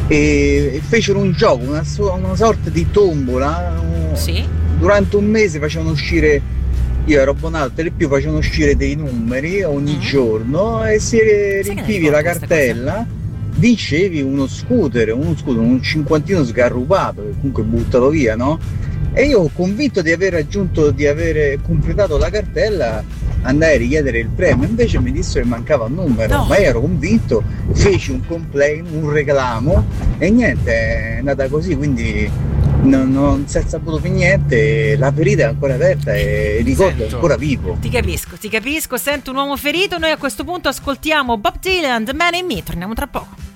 e fecero un gioco, una sorta di tombola. Sì. Durante un mese facevano uscire, io ero abbonato Telepiù, facevano uscire dei numeri ogni giorno e se Sai che ne riempivi la ricordo queste cartella vincevi uno scooter, un cinquantino sgarrupato, che comunque buttato via, no? E io, convinto di aver raggiunto, di aver completato la cartella, andai a richiedere il premio, invece mi dissero che mancava un numero, No. ma io ero convinto, feci un complaint, un reclamo e niente, è andata così, quindi non si è saputo più niente, la ferita è ancora aperta e il ricordo è Sento. ancora vivo. Ti capisco, sento un uomo ferito. Noi a questo punto ascoltiamo Bob Dylan, The Man in Me. Torniamo tra poco.